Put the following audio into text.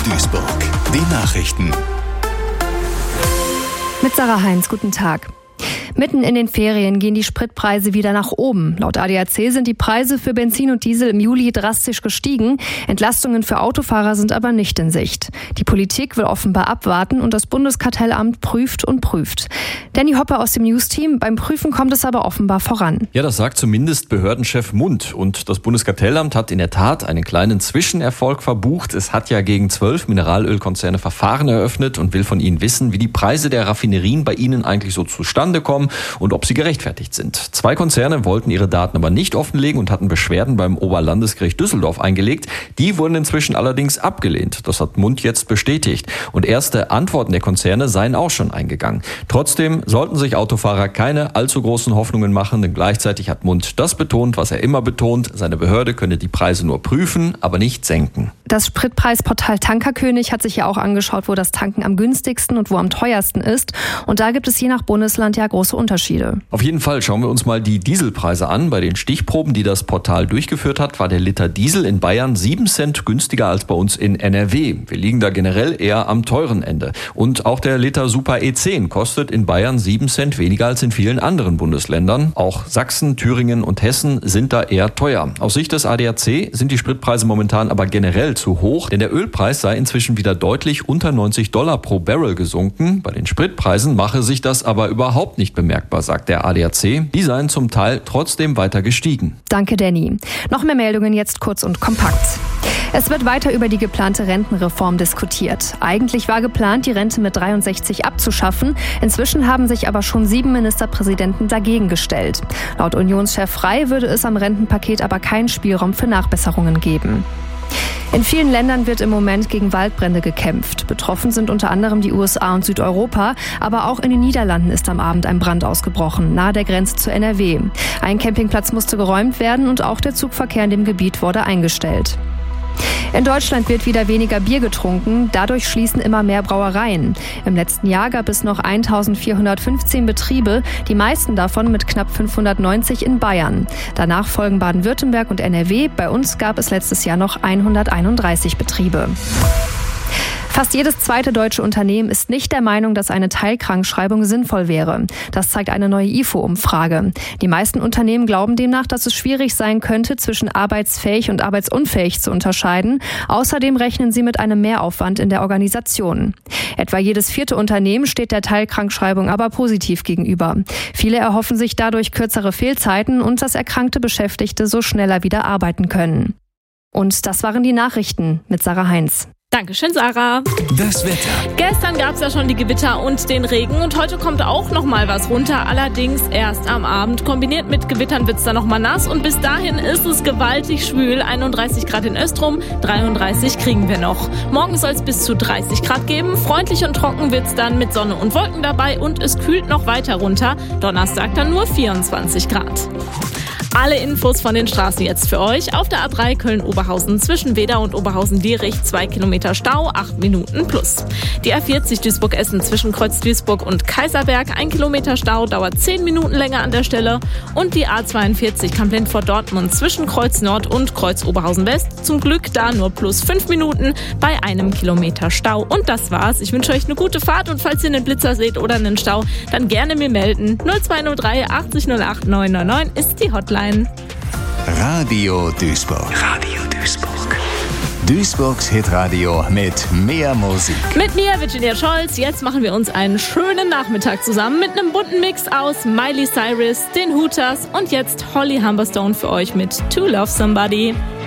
Duisburg. Die Nachrichten. Mit Sarah Heinz, guten Tag. Mitten in den Ferien gehen die Spritpreise wieder nach oben. Laut ADAC sind die Preise für Benzin und Diesel im Juli drastisch gestiegen. Entlastungen für Autofahrer sind aber nicht in Sicht. Die Politik will offenbar abwarten und das Bundeskartellamt prüft und prüft. Danny Hoppe aus dem News-Team. Beim Prüfen kommt es aber offenbar voran. Ja, das sagt zumindest Behördenchef Mundt. Und das Bundeskartellamt hat in der Tat einen kleinen Zwischenerfolg verbucht. Es hat ja gegen 12 Mineralölkonzerne Verfahren eröffnet und will von ihnen wissen, wie die Preise der Raffinerien bei ihnen eigentlich so zustande kommen und ob sie gerechtfertigt sind. 2 Konzerne wollten ihre Daten aber nicht offenlegen und hatten Beschwerden beim Oberlandesgericht Düsseldorf eingelegt. Die wurden inzwischen allerdings abgelehnt. Das hat Mundt jetzt bestätigt. Und erste Antworten der Konzerne seien auch schon eingegangen. Trotzdem sollten sich Autofahrer keine allzu großen Hoffnungen machen, denn gleichzeitig hat Mundt das betont, was er immer betont. Seine Behörde könne die Preise nur prüfen, aber nicht senken. Das Spritpreisportal Tankerkönig hat sich ja auch angeschaut, wo das Tanken am günstigsten und wo am teuersten ist. Und da gibt es je nach Bundesland ja große Unterschiede. Auf jeden Fall schauen wir uns mal die Dieselpreise an. Bei den Stichproben, die das Portal durchgeführt hat, war der Liter Diesel in Bayern 7 Cent günstiger als bei uns in NRW. Wir liegen da generell eher am teuren Ende. Und auch der Liter Super E10 kostet in Bayern 7 Cent weniger als in vielen anderen Bundesländern. Auch Sachsen, Thüringen und Hessen sind da eher teuer. Aus Sicht des ADAC sind die Spritpreise momentan aber generell zu hoch, denn der Ölpreis sei inzwischen wieder deutlich unter $90 pro Barrel gesunken. Bei den Spritpreisen mache sich das aber überhaupt nicht bemerkbar, sagt der ADAC. Die seien zum Teil trotzdem weiter gestiegen. Danke, Danny. Noch mehr Meldungen jetzt kurz und kompakt. Es wird weiter über die geplante Rentenreform diskutiert. Eigentlich war geplant, die Rente mit 63 abzuschaffen. Inzwischen haben sich aber schon 7 Ministerpräsidenten dagegen gestellt. Laut Unionschef Frey würde es am Rentenpaket aber keinen Spielraum für Nachbesserungen geben. In vielen Ländern wird im Moment gegen Waldbrände gekämpft. Betroffen sind unter anderem die USA und Südeuropa, aber auch in den Niederlanden ist am Abend ein Brand ausgebrochen, nahe der Grenze zu NRW. Ein Campingplatz musste geräumt werden und auch der Zugverkehr in dem Gebiet wurde eingestellt. In Deutschland wird wieder weniger Bier getrunken, dadurch schließen immer mehr Brauereien. Im letzten Jahr gab es noch 1415 Betriebe, die meisten davon mit knapp 590 in Bayern. Danach folgen Baden-Württemberg und NRW, bei uns gab es letztes Jahr noch 131 Betriebe. Fast jedes zweite deutsche Unternehmen ist nicht der Meinung, dass eine Teilkrankschreibung sinnvoll wäre. Das zeigt eine neue IFO-Umfrage. Die meisten Unternehmen glauben demnach, dass es schwierig sein könnte, zwischen arbeitsfähig und arbeitsunfähig zu unterscheiden. Außerdem rechnen sie mit einem Mehraufwand in der Organisation. Etwa jedes 4. Unternehmen steht der Teilkrankschreibung aber positiv gegenüber. Viele erhoffen sich dadurch kürzere Fehlzeiten und dass erkrankte Beschäftigte so schneller wieder arbeiten können. Und das waren die Nachrichten mit Sarah Heinz. Dankeschön, Sarah. Das Wetter. Gestern gab es ja schon die Gewitter und den Regen und heute kommt auch noch mal was runter, allerdings erst am Abend. Kombiniert mit Gewittern wird es dann noch mal nass und bis dahin ist es gewaltig schwül. 31 Grad in Östrum, 33 kriegen wir noch. Morgen soll es bis zu 30 Grad geben. Freundlich und trocken wird es dann mit Sonne und Wolken dabei und es kühlt noch weiter runter. Donnerstag dann nur 24 Grad. Alle Infos von den Straßen jetzt für euch. Auf der A3 Köln-Oberhausen zwischen Wedau und Oberhausen-Dierich 2 Kilometer Stau, 8 Minuten plus. Die A40 Duisburg-Essen zwischen Kreuz Duisburg und Kaiserberg, 1 Kilometer Stau, dauert 10 Minuten länger an der Stelle. Und die A42 Kamp-Lindfort-Dortmund zwischen Kreuz Nord und Kreuz Oberhausen-West. Zum Glück da nur plus 5 Minuten bei 1 Kilometer Stau. Und das war's. Ich wünsche euch eine gute Fahrt und falls ihr einen Blitzer seht oder einen Stau, dann gerne mir melden. 0203 80 08 999 ist die Hotline. Radio Duisburg. Radio Duisburg. Duisburgs Hitradio mit mehr Musik. Mit mir, Virginia Scholz. Jetzt machen wir uns einen schönen Nachmittag zusammen mit einem bunten Mix aus Miley Cyrus, den Hooters und jetzt Holly Humberstone für euch mit To Love Somebody.